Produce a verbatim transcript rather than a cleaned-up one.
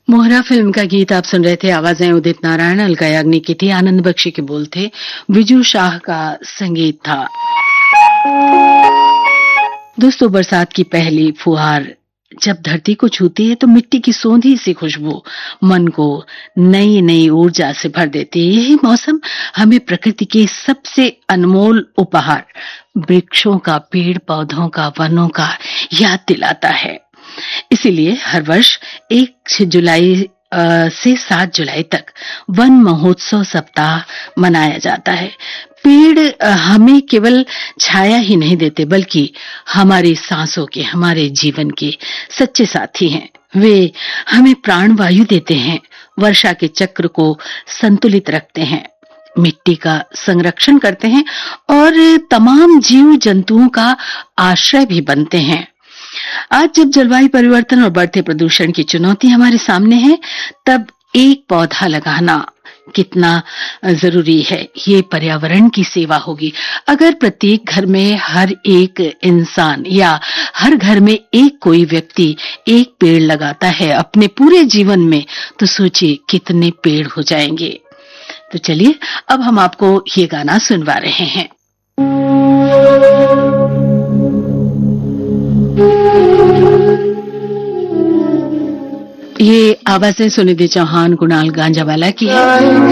मोहरा film का गीत आप सुन रहे थे। आवाजें उदित नारायण, अलका याग्निक की थी, आनंद बख्शी के बोल थे, विजू शाह का संगीत था। दोस्तों, बरसात की पहली फुहार जब धरती को छूती है तो मिट्टी की सोंधी सी खुशबू मन को नई नई ऊर्जा से भर देती है। यही मौसम हमें प्रकृति के सबसे अनमोल उपहार वृक्षों का, पेड़ पौधों का, वनों का याद दिलाता है। इसीलिए हर वर्ष एक जुलाई से सात जुलाई तक वन महोत्सव सप्ताह मनाया जाता है। पेड़ हमें केवल छाया ही नहीं देते, बल्कि हमारी सांसों के, हमारे जीवन के सच्चे साथी हैं। वे हमें प्राणवायु देते हैं, वर्षा के चक्र को संतुलित रखते हैं, मिट्टी का संरक्षण करते हैं और तमाम जीव जंतुओं का आश्रय भी बनते हैं। आज जब जलवायु परिवर्तन और बढ़ते प्रदूषण की चुनौती हमारे सामने है, तब एक पौधा लगाना कितना जरूरी है। ये पर्यावरण की सेवा होगी। अगर प्रत्येक घर में हर एक इंसान या हर घर में एक कोई व्यक्ति एक पेड़ लगाता है अपने पूरे जीवन में, तो सोचिए कितने पेड़ हो जाएंगे। तो चलिए अब हम आपको ये गाना सुनवा रहे हैं। ये आवाजें सुनिधि चौहान, कुणाल गांजावाला की है।